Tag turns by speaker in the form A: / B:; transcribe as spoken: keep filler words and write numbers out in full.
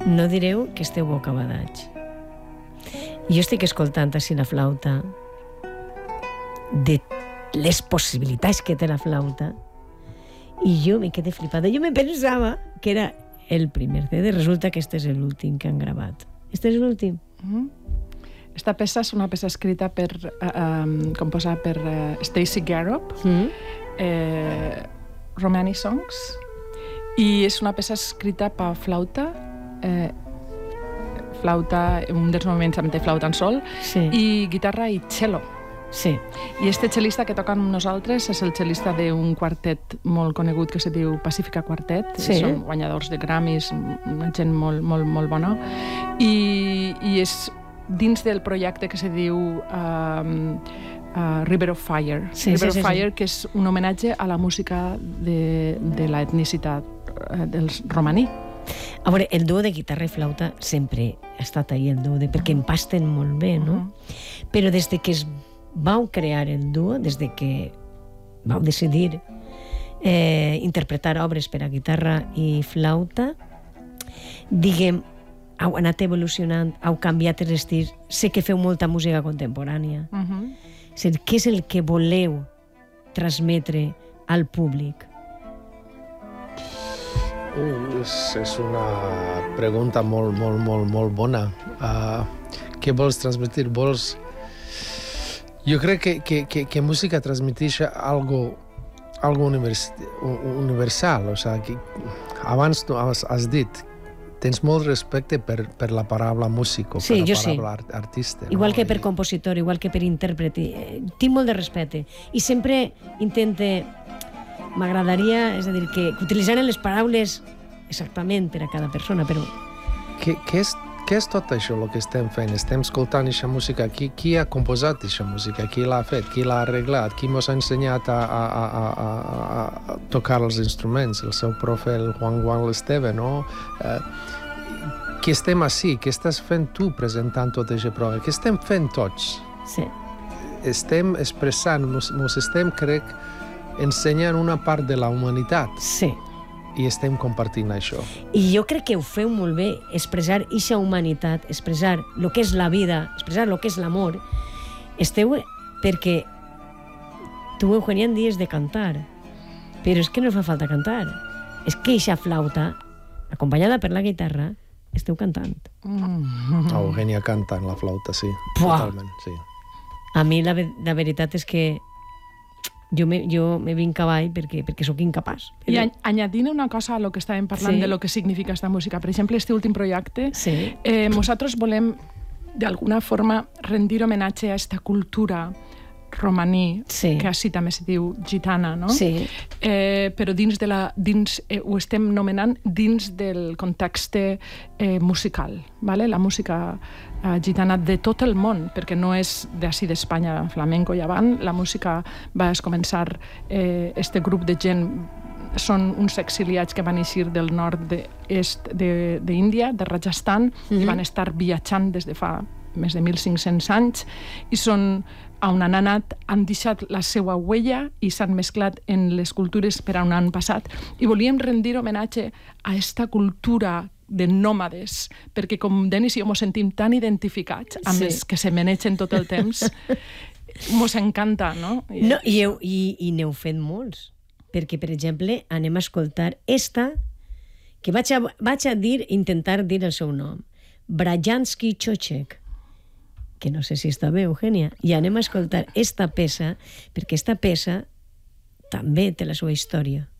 A: no direu que esteu bocabadats. Jo estic escoltant així la flauta, de les possibilitats que té la flauta, i jo me quedé flipada. Jo me pensava que era el primer C D, resulta que este és l'últim que han gravat. Este és l'últim.
B: Mm-hmm. Esta peça és una peça escrita per, uh, um, composada per uh, Stacy Garrop, mm-hmm. eh, Romani Songs, i és una peça escrita per flauta, eh, flauta, un dels moments amb té flauta en sol, sí. I guitarra i cello.
A: Sí.
B: I este cel·lista que toca amb nosaltres és el cel·lista d'un quartet molt conegut que se diu Pacifica Quartet. Sí. Són guanyadors de Grammys, una gent molt, molt, molt bona. I, i és dins del projecte que se diu um, uh, River of Fire.
A: Sí,
B: River
A: sí, sí,
B: of Fire,
A: sí.
B: Que és un homenatge a la música de, de l'etnicitat uh, dels romaní.
A: A veure, el duo de guitarra i flauta sempre ha estat ahí, el duo, de, perquè empasten molt bé, no? Uh-huh. Però des de que es vau crear el duo, des de que vau decidir eh, interpretar obres per a guitarra i flauta, diguem, heu anat evolucionant, heu canviat els estils, sé que feu molta música contemporània. Uh-huh. Què és el que voleu transmetre al públic?
C: Uh, és, és una pregunta molt, molt, molt, molt bona. Uh, què vols transmetre? Vols... Jo crec que, que, que, que música transmeteix algo, algo univers, universal. O sea, que abans tu has, has dit, tens molt respecte per, per la paraula músic o
A: sí,
C: per la
A: jo
C: paraula
A: sí.
C: artista.
A: Igual
C: no?
A: que per
C: I...
A: compositor, igual que per intèrpret. Tinc molt de respecte. I sempre intente... M'agradaria, és a dir, que, que utilitzaren les paraules exactament per a cada persona, però...
C: Què, què, és, què és tot això, el que estem fent? Estem escoltant aquesta música. Qui, qui ha composat aquesta música? Qui l'ha fet? Qui l'ha arreglat? Qui ens ha ensenyat a, a, a, a, a tocar els instruments? El seu profe, el Juan Juan Esteve, no? Eh, què estem així? Què estàs fent tu presentant tot aquesta prova? Què estem fent tots?
A: Sí.
C: Estem expressant, ens estem, crec, ensenyant una part de la humanitat.
A: Sí.
C: I estem compartint això.
A: I jo crec que ho feu molt bé, expressar aquesta humanitat, expressar el que és la vida, expressar el que és l'amor. Esteu... perquè tu, Eugenia, en dies de cantar, però és que no fa falta cantar. És que aquesta flauta, acompanyada per la guitarra, esteu cantant.
B: Mm.
C: Eugenia canta en la flauta, sí.
A: Puah.
C: Totalment, sí.
A: A mi la, la veritat és que jo me, jo me vinc cavall perquè, perquè sóc incapaç.
B: I a, añadint una cosa a lo que estàvem parlant, sí. De lo que significa esta música. Per exemple, este últim projecte, sí. eh, nosaltres volem, d'alguna forma, rendir homenatge a esta cultura romaní, sí. Que així també se diu gitana, no?
A: Sí.
B: Eh, però dins de la, dins, eh, ho estem nomenant dins del context eh, musical, ¿vale? La música eh, gitana de tot el món, perquè no és d'ací d'Espanya, flamenco i avant. La música va començar, eh, este grup de gent són uns exiliats que van eixir del nord est d'Índia, de Rajasthan, mm-hmm. I van estar viatjant des de fa més de mil cinc-cents anys, i són a on han anat, han deixat la seva huella i s'han mesclat en les cultures per on han passat. I volíem rendir homenatge a esta cultura de nòmades, perquè com Denis i jo ens sentim tan identificats amb sí. Els que se menegen tot el temps, ens encanta, no?
A: I, no, i, heu, i, i n'heu fet molts, perquè, per exemple, anem a escoltar esta, que vaig a, vaig a dir, intentar dir el seu nom, Brajansky Chochek, que no sé si està bé, Eugènia, i anem a escoltar esta peça, perquè esta peça també té la seva història.